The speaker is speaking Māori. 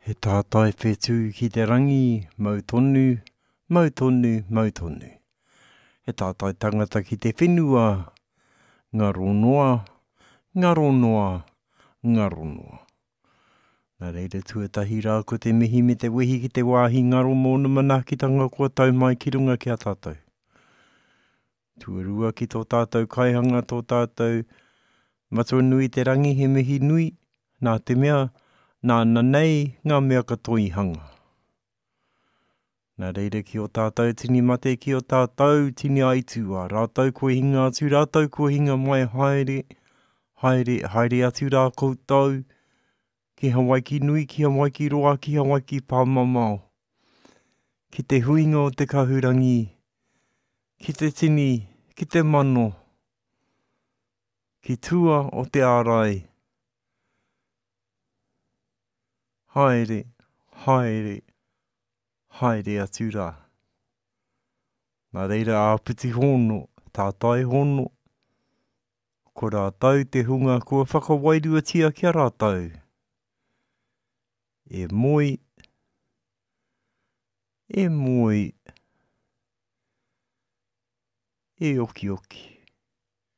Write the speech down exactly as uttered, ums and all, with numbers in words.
He tātai whetū ki te rangi, mau tonu, mau tonu, mau tonu. He tātai tangata ki te whenua, ngaro noa, ngaro noa, ngaro noa. Nā reira tuatahi rā ko te mihi me te wehi ki te wāhi ngaro mōna manakitanga kua tau mai ki runga ki a tātou. Tuarua ki tō tātou kaihanga tō tātou matua nui te rangi he mihi nui, nā te mea, nā nanei ngā mea katoi hanga. Nā reira ki o tātou tini mate ki o tātou tini aitua, rātou kua hinga atu, rātou kua hinga mai haere, haere, haere atu rā koutou, ki Hawaii ki nui, ki Hawaii ki roa, ki Hawaii ki pāmamao. Ki te huinga o te kahurangi, ki te tini, ki te mano, ki tua o te ārai. Haere, haere, haere atu rā. Nā reira āpiti hono, tātai hono, ko rātou te hunga kua whakawairua kia rātou. E moi, e moi, e oki oki.